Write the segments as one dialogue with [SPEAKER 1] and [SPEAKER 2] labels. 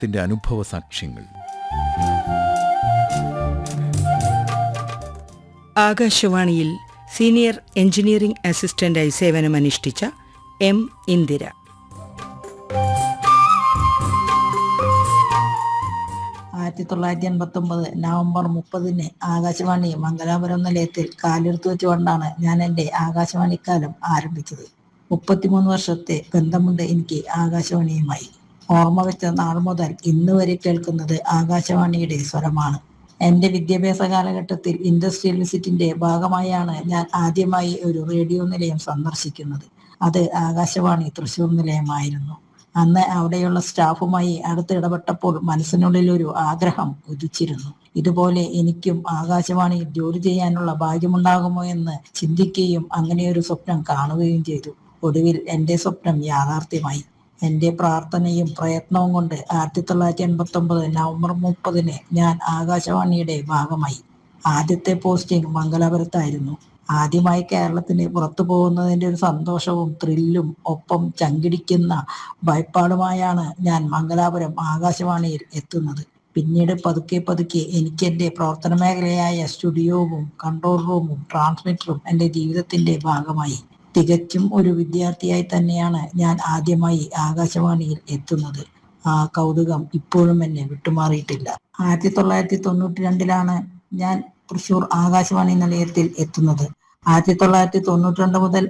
[SPEAKER 1] ത്തിൻ്റെ അനുഭവ സാക്ഷ്യങ്ങൾ.
[SPEAKER 2] ആകാശവാണിയിൽ senior engineering അസിസ്റ്റന്റായി സേവനമനുഷ്ഠിച്ച M. Indira.
[SPEAKER 3] November 30 Akashvani Mangalapuram നിലയത്തിൽ കാലെടുത്ത് വെച്ചുകൊണ്ടാണ് ഞാൻ എൻ്റെ ആകാശവാണിക്കാലം ആരംഭിച്ചത്. 33 വർഷത്തെ ബന്ധമുണ്ട് എനിക്ക് ആകാശവാണിയുമായി. ഓർമ്മ വെച്ച നാൾ മുതൽ ഇന്ന് വരെ കേൾക്കുന്നത് ആകാശവാണിയുടെ സ്വരമാണ്. എൻ്റെ വിദ്യാഭ്യാസ കാലഘട്ടത്തിൽ ഇൻഡസ്ട്രിയൽ വിസിറ്റിന്റെ ഭാഗമായാണ് ഞാൻ ആദ്യമായി ഒരു റേഡിയോ നിലയം സന്ദർശിക്കുന്നത്. അത് ആകാശവാണി തൃശ്ശൂർ നിലയമായിരുന്നു. അന്ന് അവിടെയുള്ള സ്റ്റാഫുമായി അടുത്ത് ഇടപെട്ടപ്പോൾ മനസ്സിനുള്ളിൽ ഒരു ആഗ്രഹം ഉദിച്ചിരുന്നു. ഇതുപോലെ എനിക്കും ആകാശവാണിയിൽ ജോലി ചെയ്യാനുള്ള ഭാഗ്യമുണ്ടാകുമോ എന്ന് ചിന്തിക്കുകയും അങ്ങനെ ഒരു സ്വപ്നം കാണുകയും ചെയ്തു. ഒടുവിൽ എൻ്റെ സ്വപ്നം യാഥാർത്ഥ്യമായി. എൻ്റെ പ്രാർത്ഥനയും പ്രയത്നവും കൊണ്ട് 1989 നവംബർ 30 ഞാൻ ആകാശവാണിയുടെ ഭാഗമായി. ആദ്യത്തെ പോസ്റ്റിംഗ് മംഗലാപുരത്തായിരുന്നു. ആദ്യമായി കേരളത്തിന് പുറത്തു പോകുന്നതിൻ്റെ ഒരു സന്തോഷവും ത്രില്ലും ഒപ്പം ചങ്കിടിക്കുന്ന ഭയപ്പാടുമായാണ് ഞാൻ മംഗലാപുരം ആകാശവാണിയിൽ എത്തുന്നത്. പിന്നീട് പതുക്കെ എനിക്ക് എൻ്റെ പ്രവർത്തന മേഖലയായ സ്റ്റുഡിയോവും കൺട്രോൾ റൂമും ട്രാൻസ്മിറ്ററും എൻ്റെ ജീവിതത്തിൻ്റെ ഭാഗമായി. തികച്ചും ഒരു വിദ്യാർത്ഥിയായി തന്നെയാണ് ഞാൻ ആദ്യമായി ആകാശവാണിയിൽ എത്തുന്നത്. ആ കൗതുകം ഇപ്പോഴും എന്നെ വിട്ടുമാറിയിട്ടില്ല. 1992 ഞാൻ തൃശ്ശൂർ ആകാശവാണി നിലയത്തിൽ എത്തുന്നത്. 1992 മുതൽ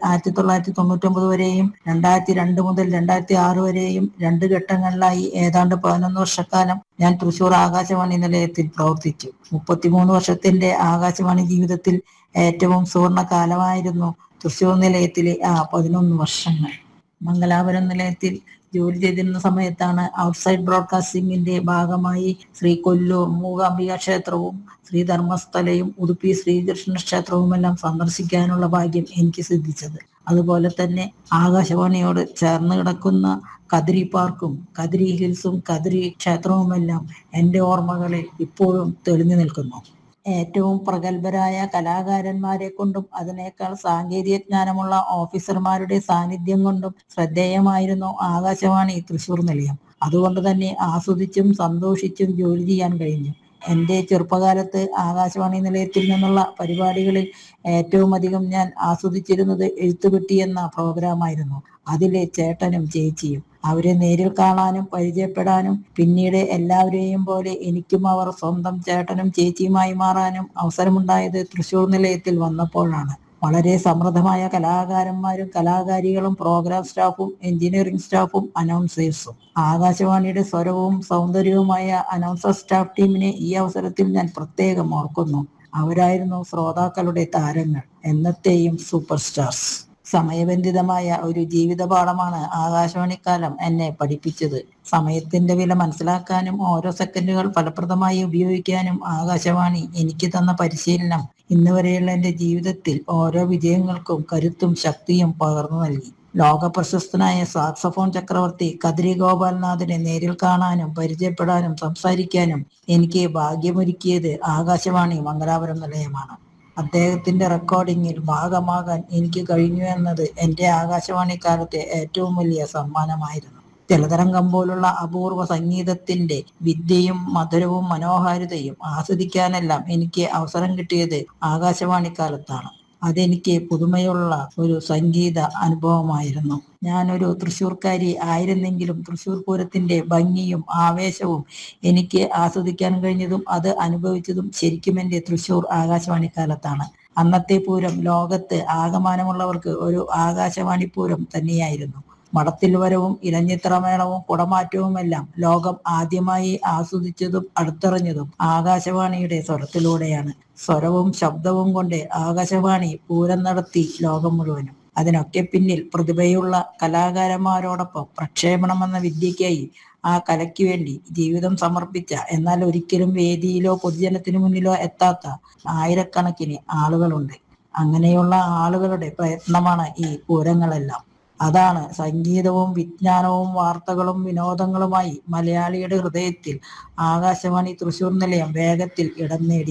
[SPEAKER 3] 1999 വരെയും 2002 മുതൽ 2006 വരെയും 2 ഘട്ടങ്ങളിലായി ഏതാണ്ട് 11 വർഷക്കാലം ഞാൻ തൃശ്ശൂർ ആകാശവാണി നിലയത്തിൽ പ്രവർത്തിച്ചു. 33 വർഷത്തിന്റെ ആകാശവാണി ജീവിതത്തിൽ ഏറ്റവും സുവർണ കാലമായിരുന്നു തൃശ്ശൂർ നിലയത്തിലെ ആ 11 വർഷങ്ങൾ. മംഗലാപുരം നിലയത്തിൽ ജോലി ചെയ്തിരുന്ന സമയത്താണ് ഔട്ട്സൈഡ് ബ്രോഡ്കാസ്റ്റിംഗിന്റെ ഭാഗമായി ശ്രീ കൊല്ലൂർ മൂകാംബിക ക്ഷേത്രവും ശ്രീ ധർമ്മസ്ഥലയും ഉടുപ്പി ശ്രീകൃഷ്ണ ക്ഷേത്രവുമെല്ലാം സന്ദർശിക്കാനുള്ള ഭാഗ്യം എനിക്ക് സിദ്ധിച്ചത്. അതുപോലെ തന്നെ ആകാശവാണിയോട് ചേർന്ന് കിടക്കുന്ന കദിരി പാർക്കും കദിരി ഹിൽസും കദിരി ക്ഷേത്രവുമെല്ലാം എൻ്റെ ഓർമ്മകളിൽ ഇപ്പോഴും തെളിഞ്ഞു നിൽക്കുന്നു. ഏറ്റവും പ്രഗത്ഭരായ കലാകാരന്മാരെ കൊണ്ടും അതിനേക്കാൾ സാങ്കേതിക ജ്ഞാനമുള്ള ഓഫീസർമാരുടെ സാന്നിധ്യം കൊണ്ടും ശ്രദ്ധേയമായിരുന്നു ആകാശവാണി തൃശ്ശൂർ നിലയം. അതുകൊണ്ട് തന്നെ ആസ്വദിച്ചും സന്തോഷിച്ചും ജോലി ചെയ്യാൻ കഴിഞ്ഞു. എൻ്റെ ചെറുപ്പകാലത്ത് ആകാശവാണി നിലയത്തിൽ നിന്നുള്ള പരിപാടികളിൽ ഏറ്റവും അധികം ഞാൻ ആസ്വദിച്ചിരുന്നത് എഴുത്തുപെട്ടി എന്ന പ്രോഗ്രാമായിരുന്നു. അതിലെ ചേട്ടനും ചേച്ചിയും, അവരെ നേരിൽ കാണാനും പരിചയപ്പെടാനും പിന്നീട് എല്ലാവരെയും പോലെ എനിക്കും അവർ സ്വന്തം ചേട്ടനും ചേച്ചിയുമായി മാറാനും അവസരമുണ്ടായത് തൃശ്ശൂർ നിലയത്തിൽ വന്നപ്പോഴാണ്. വളരെ സമൃദ്ധമായ കലാകാരന്മാരും കലാകാരികളും പ്രോഗ്രാം സ്റ്റാഫും എഞ്ചിനീയറിംഗ് സ്റ്റാഫും അനൗൺസേഴ്സും. ആകാശവാണിയുടെ സ്വരവും സൗന്ദര്യവുമായ അനൗൺസർ സ്റ്റാഫ് ടീമിനെ ഈ അവസരത്തിൽ ഞാൻ പ്രത്യേകം ഓർക്കുന്നു. അവരായിരുന്നു ശ്രോതാക്കളുടെ താരങ്ങൾ, എന്നത്തെയും സൂപ്പർ സ്റ്റാർസ്. സമയബന്ധിതമായ ഒരു ജീവിതപാഠമാണ് ആകാശവാണിക്കാലം എന്നെ പഠിപ്പിച്ചത്. സമയത്തിന്റെ വില മനസ്സിലാക്കാനും ഓരോ സെക്കൻഡുകൾ ഫലപ്രദമായി ഉപയോഗിക്കാനും ആകാശവാണി എനിക്ക് തന്ന പരിശീലനം ഇന്ന് വരെയുള്ള എൻ്റെ ജീവിതത്തിൽ ഓരോ വിജയങ്ങൾക്കും കരുത്തും ശക്തിയും പകർന്നു നൽകി. ലോക പ്രശസ്തനായ സാക്സഫോൺ ചക്രവർത്തി കദ്രി ഗോപാൽനാഥിനെ നേരിൽ കാണാനും പരിചയപ്പെടാനും സംസാരിക്കാനും എനിക്ക് ഭാഗ്യമൊരുക്കിയത് ആകാശവാണി മംഗലാപുരം നിലയമാണ്. അദ്ദേഹത്തിന്റെ റെക്കോർഡിങ്ങിൽ ഭാഗമാകാൻ എനിക്ക് കഴിഞ്ഞു എന്നത് എൻ്റെ ആകാശവാണി കാലത്തെ ഏറ്റവും വലിയ സമ്മാനമായിരുന്നു. ജലതരംഗം പോലുള്ള അപൂർവ സംഗീതത്തിന്റെ വിദ്യയും മധുരവും മനോഹാരിതയും ആസ്വദിക്കാനെല്ലാം എനിക്ക് അവസരം കിട്ടിയത് ആകാശവാണി കാലത്താണ്. അതെനിക്ക് പുതുമയുള്ള ഒരു സംഗീത അനുഭവമായിരുന്നു. ഞാനൊരു തൃശ്ശൂർക്കാരി ആയിരുന്നെങ്കിലും തൃശ്ശൂർ പൂരത്തിന്റെ ഭംഗിയും ആവേശവും എനിക്ക് ആസ്വദിക്കാൻ കഴിഞ്ഞതും അത് അനുഭവിച്ചതും ശരിക്കും എൻ്റെ തൃശ്ശൂർ ആകാശവാണി കാലത്താണ്. അന്നത്തെ പൂരം ലോകത്ത് ആകമാനമുള്ളവർക്ക് ഒരു ആകാശവാണി പൂരം തന്നെയായിരുന്നു. മടത്തിൽ വരവും ഇലഞ്ഞിത്തറമേളവും കുടമാറ്റവുമെല്ലാം ലോകം ആദ്യമായി ആസ്വദിച്ചതും അടുത്തറിഞ്ഞതും ആകാശവാണിയുടെ സ്വരത്തിലൂടെയാണ്. സ്വരവും ശബ്ദവും കൊണ്ട് ആകാശവാണി പൂരം നടത്തി ലോകം മുഴുവനും. അതിനൊക്കെ പിന്നിൽ പ്രതിഭയുള്ള കലാകാരന്മാരോടൊപ്പം പ്രക്ഷേപണം എന്ന വിദ്യയ്ക്കായി ആ കലയ്ക്ക് വേണ്ടി ജീവിതം സമർപ്പിച്ച, എന്നാൽ ഒരിക്കലും വേദിയിലോ പൊതുജനത്തിനു മുന്നിലോ എത്താത്ത ആയിരക്കണക്കിന് ആളുകളുണ്ട്. അങ്ങനെയുള്ള ആളുകളുടെ പ്രയത്നമാണ് ഈ പൂരങ്ങളെല്ലാം. അതാണ് സംഗീതവും വിജ്ഞാനവും വാർത്തകളും വിനോദങ്ങളുമായി മലയാളിയുടെ ഹൃദയത്തിൽ ആകാശവാണി തൃശ്ശൂർ നിലയം വേഗത്തിൽ ഇടം നേടിയത്.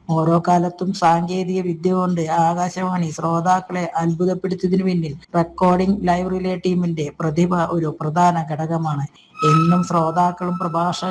[SPEAKER 3] ഓരോ കാലത്തും സാങ്കേതിക വിദ്യ കൊണ്ട് ആകാശവാണി ശ്രോതാക്കളെ അത്ഭുതപ്പെടുത്തിയതിനു പിന്നിൽ റെക്കോർഡിംഗ് ലൈവ് റിലേ ടീമിന്റെ പ്രതിഭ ഒരു പ്രധാന ഘടകമാണ്. എന്നും ശ്രോതാക്കളും പ്രഭാഷകരും